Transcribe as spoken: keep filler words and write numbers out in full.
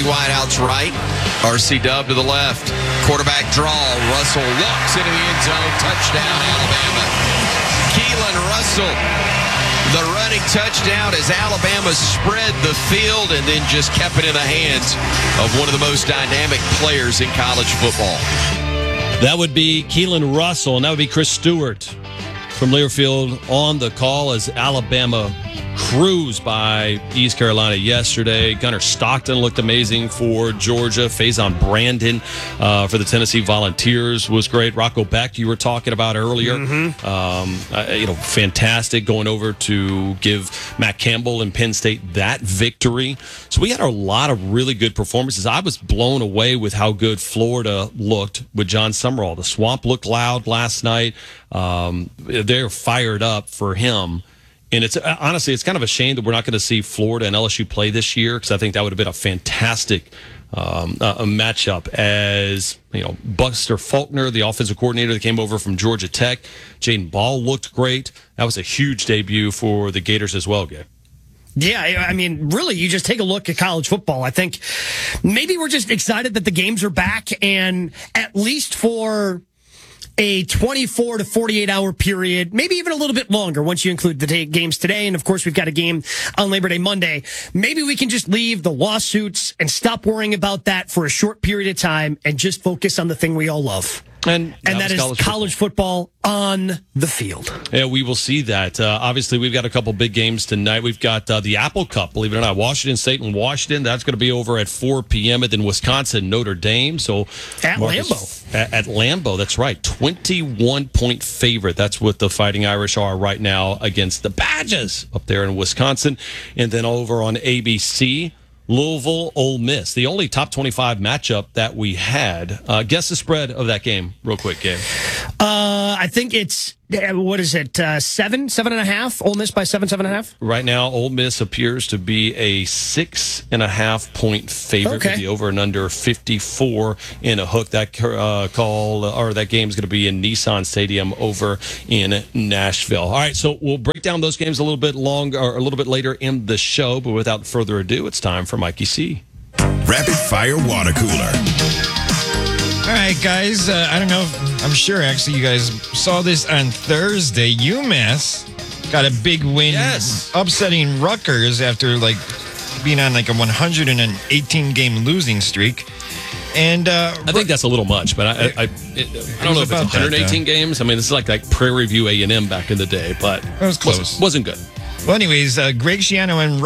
wideouts right, R C Dub to the left. Quarterback draw. Russell walks into the end zone. Touchdown, Alabama. Keelan Russell, the running touchdown as Alabama spread the field and then just kept it in the hands of one of the most dynamic players in college football. That would be Keelan Russell, and that would be Chris Stewart from Learfield on the call as Alabama cruised by East Carolina yesterday. Gunnar Stockton looked amazing for Georgia. Faison Brandon uh, for the Tennessee Volunteers was great. Rocco Beck, you were talking about earlier. Mm-hmm. Um, uh, you know, fantastic going over to give Matt Campbell and Penn State that victory. So we had a lot of really good performances. I was blown away with how good Florida looked with John Summerall. The Swamp looked loud last night. Um, they're fired up for him. And it's honestly, it's kind of a shame that we're not going to see Florida and L S U play this year, because I think that would have been a fantastic um, uh, a matchup. As you know, Buster Faulkner, the offensive coordinator that came over from Georgia Tech, Jaden Ball looked great. That was a huge debut for the Gators as well, Gabe. Yeah, I mean, really, you just take a look at college football. I think maybe we're just excited that the games are back, and at least for a twenty-four to forty-eight hour period, maybe even a little bit longer once you include the day, games today. And of course, we've got a game on Labor Day Monday. Maybe we can just leave the lawsuits and stop worrying about that for a short period of time and just focus on the thing we all love. And, and that is college, college football. football on the field. Yeah, we will see that. Uh, obviously, we've got a couple big games tonight. We've got uh, the Apple Cup, believe it or not. Washington State and Washington. That's going to be over at four p.m. And then Wisconsin, Notre Dame. So At Marcus, Lambeau. At, at Lambeau, that's right. twenty-one point favorite. That's what the Fighting Irish are right now against the Badgers up there in Wisconsin. And then over on A B C, Louisville, Ole Miss, the only top twenty-five matchup that we had. Uh, guess the spread of that game, real quick, Gabe. Uh, I think it's, what is it, uh, seven, seven and a half? Ole Miss by seven, seven and a half? Right now, Ole Miss appears to be a six and a half point favorite. Okay. With the over and under fifty-four in a hook. That uh, call or that game is going to be in Nissan Stadium over in Nashville. All right, so we'll break down those games a little bit longer, or a little bit later in the show. But without further ado, it's time for Mikey C. Rapid Fire Water Cooler. All right, guys. Uh, I don't know. If, I'm sure, actually, you guys saw this on Thursday. UMass got a big win, yes. upsetting Rutgers after like being on like a one hundred eighteen game losing streak. And uh, I think that's a little much, but I, I, I, it, I don't know if it's one hundred eighteen that, games. I mean, this is like like Prairie View A and M back in the day, but it was close. Wasn't, wasn't good. Well, anyways, uh, Greg Schiano and